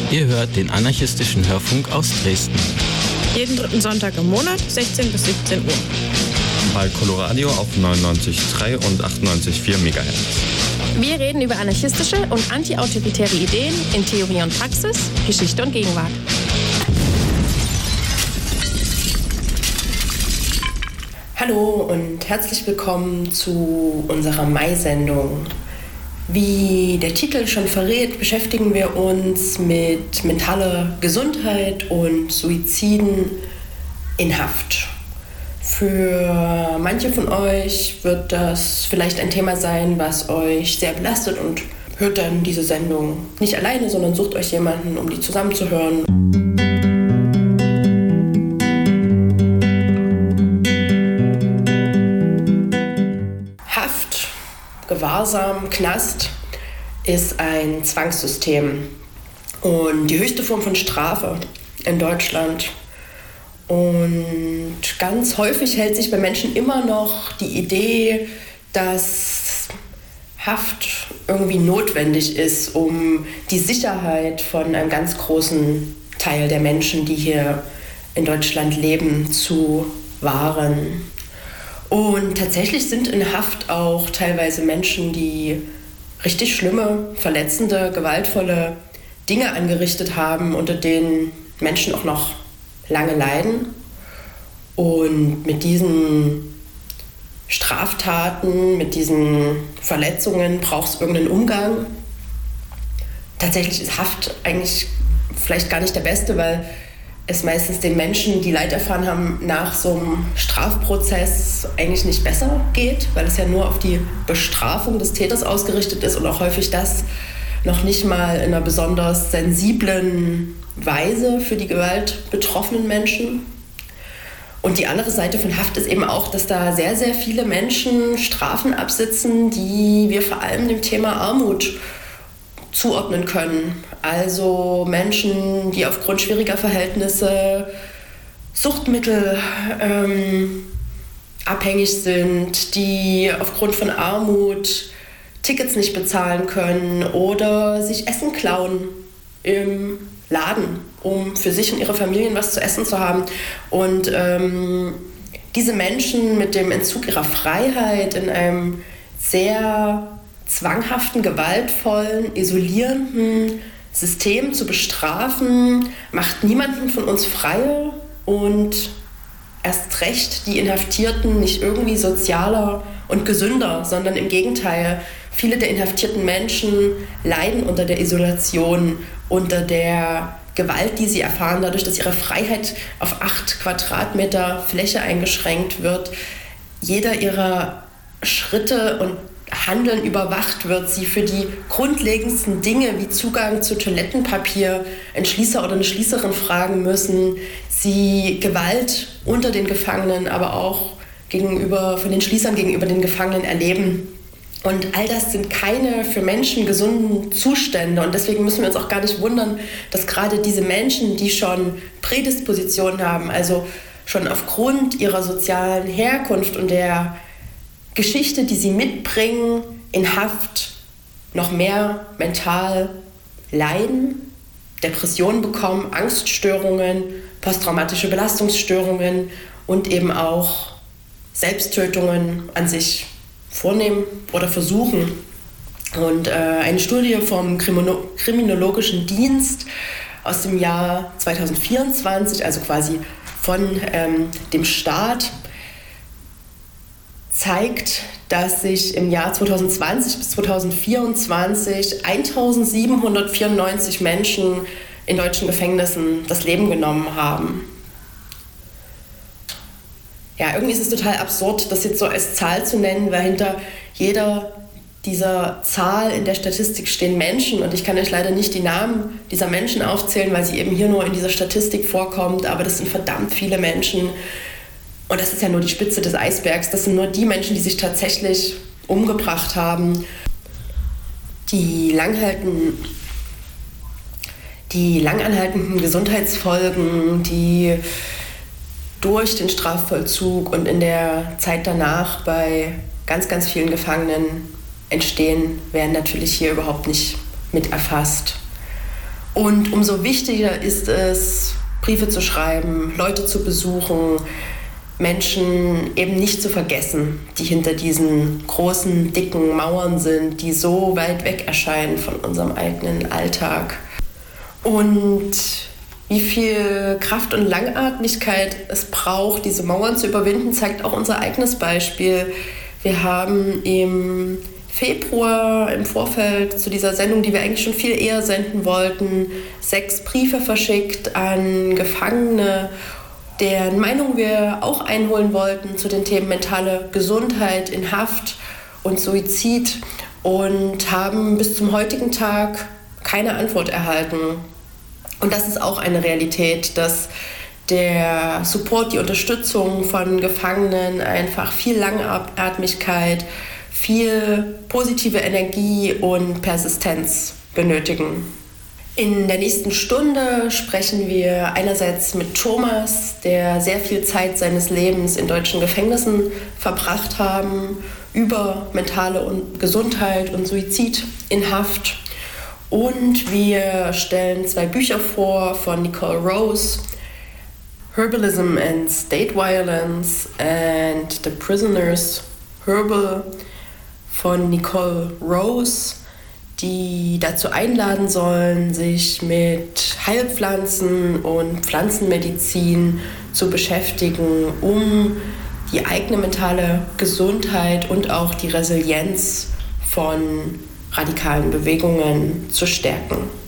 Ihr hört den anarchistischen Hörfunk aus Dresden. Jeden dritten Sonntag im Monat, 16 bis 17 Uhr. Bei Coloradio auf 99,3 und 98,4 MHz. Wir reden über anarchistische und antiautoritäre Ideen in Theorie und Praxis, Geschichte und Gegenwart. Hallo und herzlich willkommen zu unserer Mai-Sendung. Wie der Titel schon verrät, beschäftigen wir uns mit mentaler Gesundheit und Suiziden in Haft. Für manche von euch wird das vielleicht ein Thema sein, was euch sehr belastet, und hört dann diese Sendung nicht alleine, sondern sucht euch jemanden, um die zusammenzuhören. Haft, Gewahrsam, Knast ist ein Zwangssystem und die höchste Form von Strafe in Deutschland. Und ganz häufig hält sich bei Menschen immer noch die Idee, dass Haft irgendwie notwendig ist, um die Sicherheit von einem ganz großen Teil der Menschen, die hier in Deutschland leben, zu wahren. Und tatsächlich sind in Haft auch teilweise Menschen, die richtig schlimme, verletzende, gewaltvolle Dinge angerichtet haben, unter denen Menschen auch noch lange leiden. Und mit diesen Straftaten, mit diesen Verletzungen braucht es irgendeinen Umgang. Tatsächlich ist Haft eigentlich vielleicht gar nicht der beste, weil es meistens den Menschen, die Leid erfahren haben, nach so einem Strafprozess eigentlich nicht besser geht, weil es ja nur auf die Bestrafung des Täters ausgerichtet ist und auch häufig das noch nicht mal in einer besonders sensiblen Weise für die Gewalt betroffenen Menschen. Und die andere Seite von Haft ist eben auch, dass da sehr, sehr viele Menschen Strafen absitzen, die wir vor allem dem Thema Armut zuordnen können. Also Menschen, die aufgrund schwieriger Verhältnisse Suchtmittel abhängig sind, die aufgrund von Armut Tickets nicht bezahlen können oder sich Essen klauen im Laden, um für sich und ihre Familien was zu essen zu haben. Und diese Menschen mit dem Entzug ihrer Freiheit in einem sehr zwanghaften, gewaltvollen, isolierenden System zu bestrafen, macht niemanden von uns freier und erst recht die Inhaftierten nicht irgendwie sozialer und gesünder, sondern im Gegenteil. Viele der inhaftierten Menschen leiden unter der Isolation, unter der Gewalt, die sie erfahren, dadurch, dass ihre Freiheit auf 8 Quadratmeter Fläche eingeschränkt wird. Jeder ihrer Schritte und Handeln überwacht wird, sie für die grundlegendsten Dinge wie Zugang zu Toilettenpapier einen Schließer oder eine Schließerin fragen müssen, sie Gewalt unter den Gefangenen, aber auch von den Schließern gegenüber den Gefangenen erleben. Und all das sind keine für Menschen gesunden Zustände. Und deswegen müssen wir uns auch gar nicht wundern, dass gerade diese Menschen, die schon Prädispositionen haben, also schon aufgrund ihrer sozialen Herkunft und der Geschichte, die sie mitbringen, in Haft noch mehr mental leiden, Depressionen bekommen, Angststörungen, posttraumatische Belastungsstörungen und eben auch Selbsttötungen an sich vornehmen oder versuchen. Und eine Studie vom Kriminologischen Dienst aus dem Jahr 2024, also quasi von dem Staat, zeigt, dass sich im Jahr 2020 bis 2024 1794 Menschen in deutschen Gefängnissen das Leben genommen haben. Ja, irgendwie ist es total absurd, das jetzt so als Zahl zu nennen, weil hinter jeder dieser Zahl in der Statistik stehen Menschen, und ich kann euch leider nicht die Namen dieser Menschen aufzählen, weil sie eben hier nur in dieser Statistik vorkommt, aber das sind verdammt viele Menschen. Und das ist ja nur die Spitze des Eisbergs. Das sind nur die Menschen, die sich tatsächlich umgebracht haben. Die langanhaltenden Gesundheitsfolgen, die durch den Strafvollzug und in der Zeit danach bei ganz, ganz vielen Gefangenen entstehen, werden natürlich hier überhaupt nicht mit erfasst. Und umso wichtiger ist es, Briefe zu schreiben, Leute zu besuchen, Menschen eben nicht zu vergessen, die hinter diesen großen, dicken Mauern sind, die so weit weg erscheinen von unserem eigenen Alltag. Und wie viel Kraft und Langatmigkeit es braucht, diese Mauern zu überwinden, zeigt auch unser eigenes Beispiel. Wir haben im Februar im Vorfeld zu dieser Sendung, die wir eigentlich schon viel eher senden wollten, 6 Briefe verschickt an Gefangene, deren Meinung wir auch einholen wollten zu den Themen mentale Gesundheit in Haft und Suizid und haben bis zum heutigen Tag keine Antwort erhalten. Und das ist auch eine Realität, dass der Support, die Unterstützung von Gefangenen einfach viel Langatmigkeit, viel positive Energie und Persistenz benötigen. In der nächsten Stunde sprechen wir einerseits mit Thomas, der sehr viel Zeit seines Lebens in deutschen Gefängnissen verbracht haben, über mentale Gesundheit und Suizid in Haft. Und wir stellen 2 Bücher vor von Nicole Rose, Herbalism and State Violence and The Prisoner's Herbal von Nicole Rose, die dazu einladen sollen, sich mit Heilpflanzen und Pflanzenmedizin zu beschäftigen, um die eigene mentale Gesundheit und auch die Resilienz von radikalen Bewegungen zu stärken.